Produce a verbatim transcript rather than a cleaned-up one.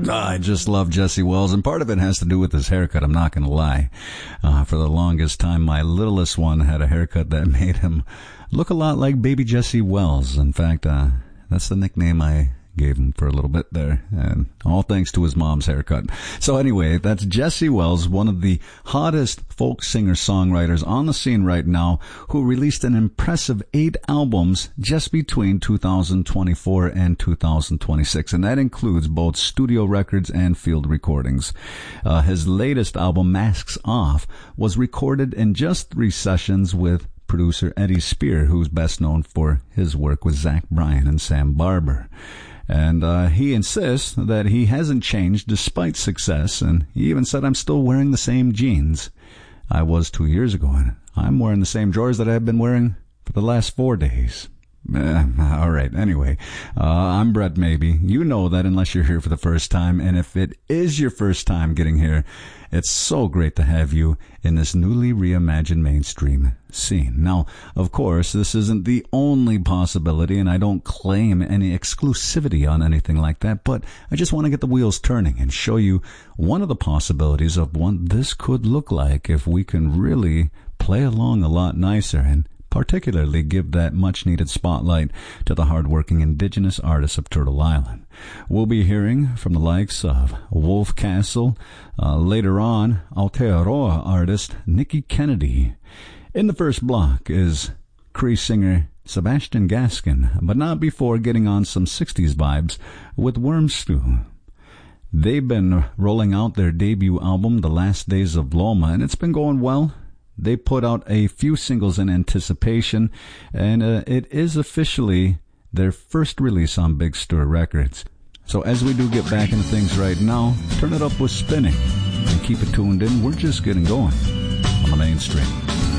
I just love Jesse Wells, and part of it has to do with his haircut, I'm not going to lie. Uh, for the longest time, my littlest one had a haircut that made him look a lot like baby Jesse Wells. In fact, uh, that's the nickname I gave him for a little bit there, and all thanks to his mom's haircut. So anyway, that's Jesse Wells, one of the hottest folk singer-songwriters on the scene right now, who released an impressive eight albums just between two thousand twenty-four and two thousand twenty-six, and that includes both studio records and field recordings. Uh, his latest album, Masks Off, was recorded in just three sessions with producer Eddie Spear, who's best known for his work with Zach Bryan and Sam Barber. And uh, he insists that he hasn't changed despite success, and he even said, I'm still wearing the same jeans I was two years ago, and I'm wearing the same drawers that I've been wearing for the last four days. Eh, all right, anyway, uh, I'm Brett Maybe. You know that unless you're here for the first time, and if it is your first time getting here, it's so great to have you in this newly reimagined mainstream scene. Now, of course, this isn't the only possibility, and I don't claim any exclusivity on anything like that, but I just want to get the wheels turning and show you one of the possibilities of what this could look like if we can really play along a lot nicer and particularly give that much-needed spotlight to the hard-working indigenous artists of Turtle Island. We'll be hearing from the likes of Wolf Castle, uh, later on, Aotearoa artist Nikki Kennedy. In the first block is Cree singer Sebastian Gaskin, but not before getting on some sixties vibes with Worm Stew. They've been rolling out their debut album, The Last Days of Loma, and it's been going well. They put out a few singles in anticipation, and uh, it is officially their first release on Big Stir Records. So as we do get back into things right now, turn it up with spinning and keep it tuned in. We're just getting going on the mainstream.